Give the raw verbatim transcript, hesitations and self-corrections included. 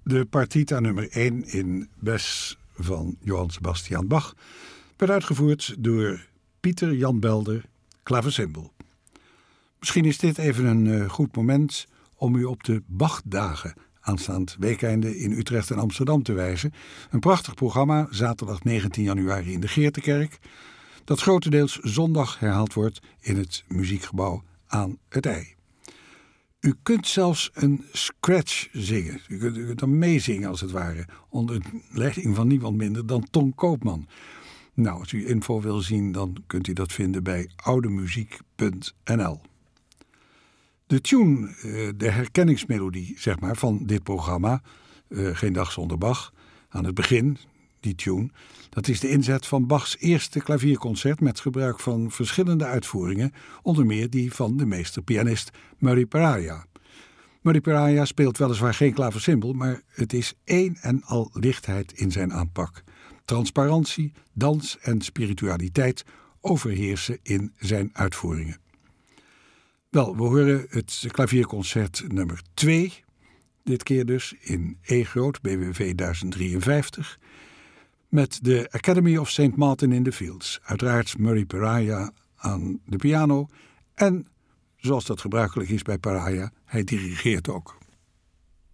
De partita nummer één in Bes van Johann Sebastian Bach werd uitgevoerd door Pieter Jan Belder, klavecimbal. Misschien is dit even een uh, goed moment om u op de Bachdagen aanstaand weekeinde in Utrecht en Amsterdam te wijzen. Een prachtig programma, zaterdag negentien januari in de Geertekerk, dat grotendeels zondag herhaald wordt in het muziekgebouw aan het IJ. U kunt zelfs een scratch zingen. U kunt, u kunt dan meezingen als het ware, onder leiding van niemand minder dan Ton Koopman. Nou, als u info wil zien, dan kunt u dat vinden bij oudemuziek punt n l. De tune, de herkenningsmelodie zeg maar, van dit programma, uh, Geen dag zonder Bach, aan het begin, die tune, dat is de inzet van Bachs eerste klavierconcert met gebruik van verschillende uitvoeringen, onder meer die van de meesterpianist Murray Perahia. Murray Perahia speelt weliswaar geen klavecimbal, maar het is één en al lichtheid in zijn aanpak. Transparantie, dans en spiritualiteit overheersen in zijn uitvoeringen. Wel, we horen het klavierconcert nummer twee, dit keer dus in E groot, B W V duizend drieënvijftig, met de Academy of Saint Martin in the Fields. Uiteraard Murray Perahia aan de piano en, zoals dat gebruikelijk is bij Perahia, hij dirigeert ook.